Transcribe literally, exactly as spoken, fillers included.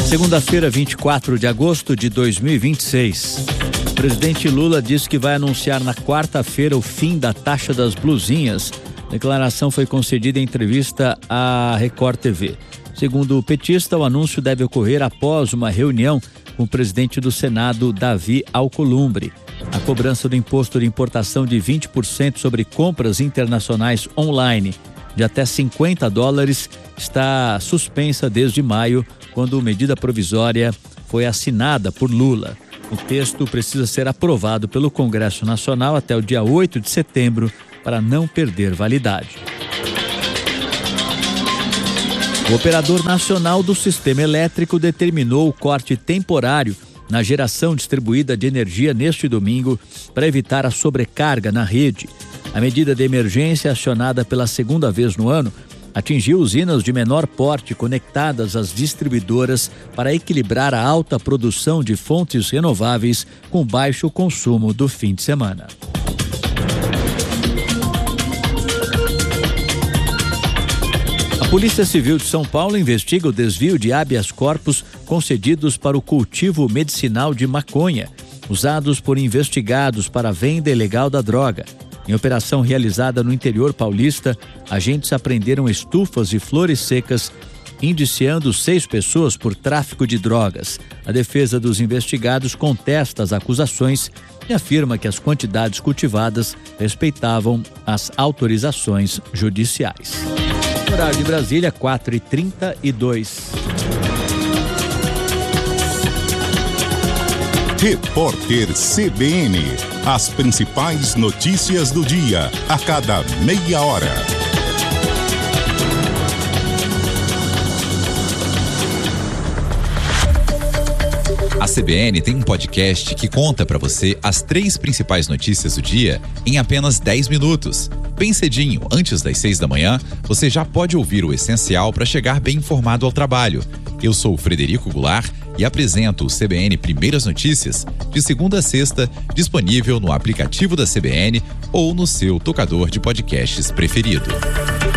Segunda-feira, vinte e quatro de agosto de dois mil e vinte e seis. O presidente Lula disse que vai anunciar na quarta-feira o fim da taxa das blusinhas. A declaração foi concedida em entrevista à Record T V. Segundo o petista, o anúncio deve ocorrer após uma reunião com o presidente do Senado, Davi Alcolumbre. A cobrança do imposto de importação de vinte por cento sobre compras internacionais online de até cinquenta dólares está suspensa desde maio, quando a medida provisória foi assinada por Lula. O texto precisa ser aprovado pelo Congresso Nacional até o dia oito de setembro para não perder validade. O operador nacional do sistema elétrico determinou o corte temporário na geração distribuída de energia neste domingo para evitar a sobrecarga na rede. A medida de emergência, acionada pela segunda vez no ano, atingiu usinas de menor porte conectadas às distribuidoras para equilibrar a alta produção de fontes renováveis com baixo consumo do fim de semana. A Polícia Civil de São Paulo investiga o desvio de habeas corpus concedidos para o cultivo medicinal de maconha, usados por investigados para a venda ilegal da droga. Em operação realizada no interior paulista, agentes apreenderam estufas de flores secas, indiciando seis pessoas por tráfico de drogas. A defesa dos investigados contesta as acusações e afirma que as quantidades cultivadas respeitavam as autorizações judiciais. Horário de Brasília, quatro e trinta e dois. Repórter C B N. As principais notícias do dia, a cada meia hora. A C B N tem um podcast que conta para você as três principais notícias do dia em apenas dez minutos. Bem cedinho, antes das seis da manhã, você já pode ouvir o essencial para chegar bem informado ao trabalho. Eu sou o Frederico Goulart e apresento o C B N Primeiras Notícias de segunda a sexta, disponível no aplicativo da C B N ou no seu tocador de podcasts preferido.